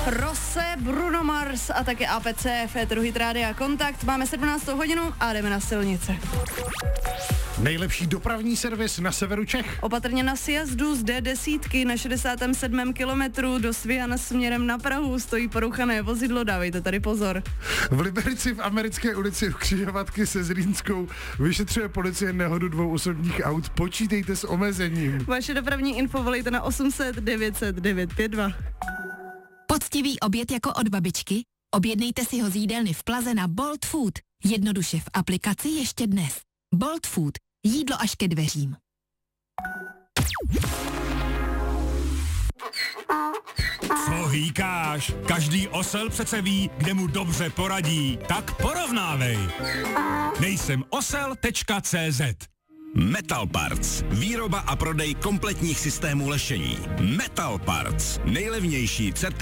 Rose, Bruno Mars a také APC, Féteru Hit Rádia Kontakt. Máme 17. hodinu a jdeme na silnice. Nejlepší dopravní servis na severu Čech. Opatrně na sjezdu z D10 na 67. kilometru do Svijan směrem na Prahu stojí porouchané vozidlo, dávejte tady pozor. V Liberci v Americké ulici v křižovatky se Zlínskou vyšetřuje policie nehodu 2 osobních aut. Počítejte s omezením. Vaše dopravní info volejte na 800 900 952. Poctivý oběd jako od babičky? Objednejte si ho z jídelny v Plaze na Bolt Food. Jednoduše v aplikaci ještě dnes. Bolt Food. Jídlo až ke dveřím. Co hýkáš? Každý osel přece ví, kde mu dobře poradí. Tak porovnávej. Nejsem osel.cz. Metal Parts. Výroba a prodej kompletních systémů lešení. Metal Parts. Nejlevnější